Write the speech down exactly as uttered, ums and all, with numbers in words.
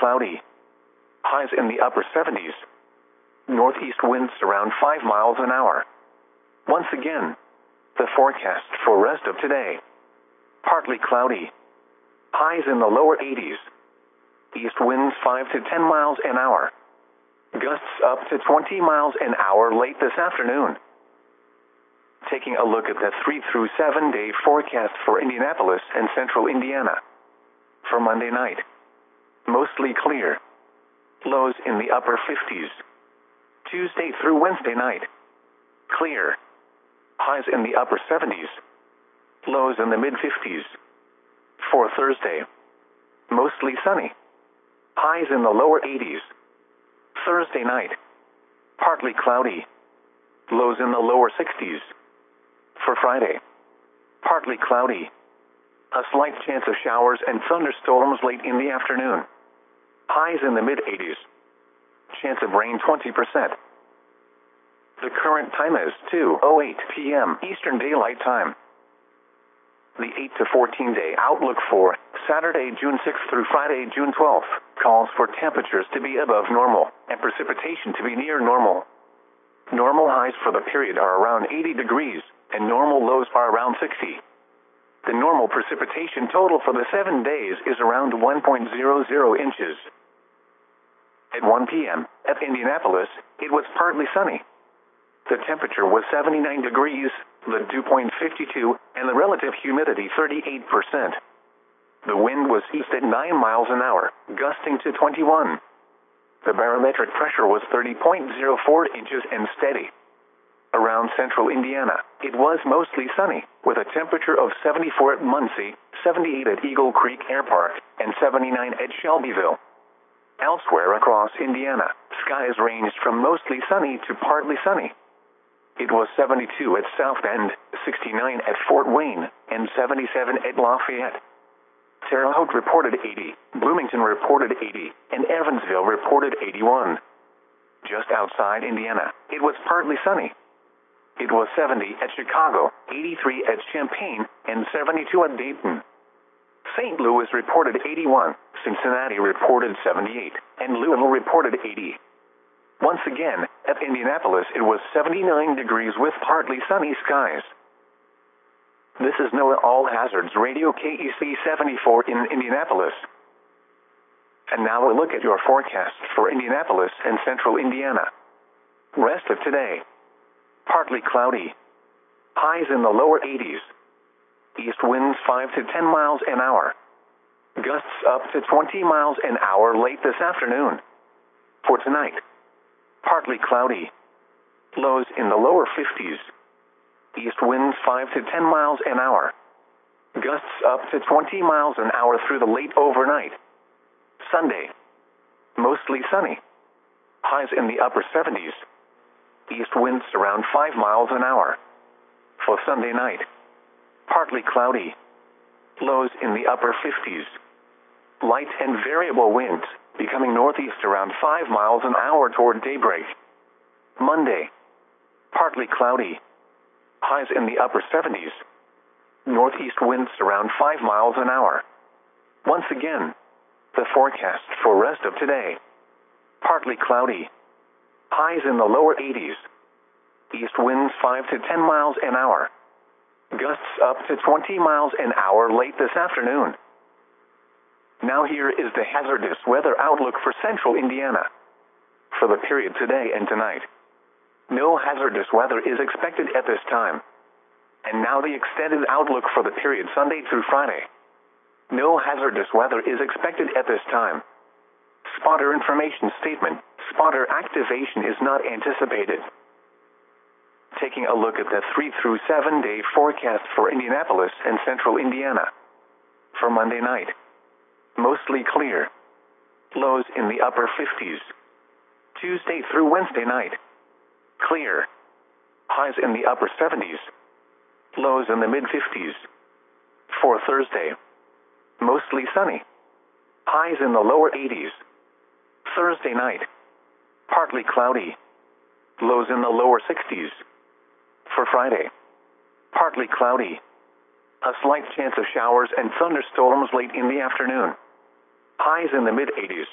cloudy. Highs in the upper seventies. Northeast winds around five miles an hour. Once again, the forecast for rest of today. Partly cloudy. Highs in the lower eighties. East winds five to ten miles an hour. Gusts up to twenty miles an hour late this afternoon. Taking a look at the three through seven day forecast for Indianapolis and central Indiana. For Monday night, mostly clear. Lows in the upper fifties. Tuesday through Wednesday night, clear. Highs in the upper seventies. Lows in the mid fifties. For Thursday, mostly sunny. Highs in the lower eighties. Thursday night, partly cloudy. Lows in the lower sixties. For Friday, partly cloudy. A slight chance of showers and thunderstorms late in the afternoon. Highs in the mid eighties. Chance of rain twenty percent. The current time is two oh eight p m Eastern Daylight Time. The eight to fourteen day outlook for Saturday, June sixth through Friday, June twelfth, calls for temperatures to be above normal and precipitation to be near normal. Normal highs for the period are around eighty degrees, and normal lows are around sixty. The normal precipitation total for the seven days is around one point zero zero inches. At one p m at Indianapolis, it was partly sunny. The temperature was seventy-nine degrees, the dew point fifty-two, and the relative humidity thirty-eight percent. The wind was east at nine miles an hour, gusting to twenty-one. The barometric pressure was thirty point zero four inches and steady. Around central Indiana, it was mostly sunny, with a temperature of seventy-four at Muncie, seventy-eight at Eagle Creek Air Park, and seventy-nine at Shelbyville. Elsewhere across Indiana, skies ranged from mostly sunny to partly sunny. It was seventy-two at South Bend, sixty-nine at Fort Wayne, and seventy-seven at Lafayette. Terre Haute reported eighty, Bloomington reported eighty, and Evansville reported eighty-one. Just outside Indiana, it was partly sunny. It was seventy at Chicago, eighty-three at Champaign, and seventy-two at Dayton. Saint Louis reported eighty-one, Cincinnati reported seventy-eight, and Louisville reported eighty. Once again, at Indianapolis it was seventy-nine degrees with partly sunny skies. This is NOAA All Hazards Radio K E C seventy-four in Indianapolis. And now a look at your forecast for Indianapolis and central Indiana. Rest of today. Partly cloudy. Highs in the lower eighties. East winds five to ten miles an hour. Gusts up to twenty miles an hour late this afternoon. For tonight, partly cloudy. Lows in the lower fifties. East winds five to ten miles an hour. Gusts up to twenty miles an hour through the late overnight. Sunday, mostly sunny. Highs in the upper seventies. East winds around five miles an hour. For Sunday night, partly cloudy. Lows in the upper fifties. Light and variable winds, becoming northeast around five miles an hour toward daybreak. Monday, partly cloudy. Highs in the upper seventies. Northeast winds around five miles an hour. Once again, the forecast for rest of today. Partly cloudy. Highs in the lower eighties. East winds five to ten miles an hour. Gusts up to twenty miles an hour late this afternoon. Now here is the hazardous weather outlook for central Indiana. For the period today and tonight, no hazardous weather is expected at this time. And now the extended outlook for the period Sunday through Friday. No hazardous weather is expected at this time. Spotter information statement. Spotter activation is not anticipated. Taking a look at the three through seven day forecast for Indianapolis and central Indiana. For Monday night, mostly clear. Lows in the upper fifties. Tuesday through Wednesday night, clear. Highs in the upper seventies. Lows in the mid fifties. For Thursday, mostly sunny. Highs in the lower eighties. Thursday night, partly cloudy. Lows in the lower sixties. For Friday, partly cloudy. A slight chance of showers and thunderstorms late in the afternoon. Highs in the mid eighties.